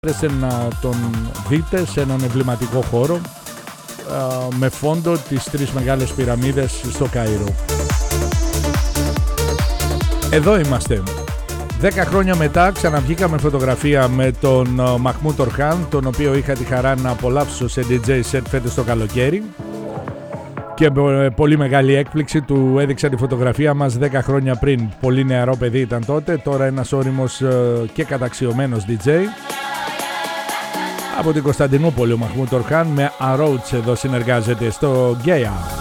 να τον δείτε σε έναν εμβληματικό χώρο με φόντο τις τρεις μεγάλες πυραμίδες στο Καΐρο. Εδώ είμαστε. 10 χρόνια μετά ξαναβγήκαμε φωτογραφία με τον Μαχμούντ Ορχάν, τον οποίο είχα τη χαρά να απολαύσω σε DJ set φέτος το καλοκαίρι. Και με πολύ μεγάλη έκπληξη του έδειξα τη φωτογραφία μας 10 χρόνια πριν. Πολύ νεαρό παιδί ήταν τότε, τώρα ένας όριμος και καταξιωμένος DJ. Από την Κωνσταντινούπολη ο Μαχμούντ Ορχάν με Aroach εδώ συνεργάζεται στο Γκέια.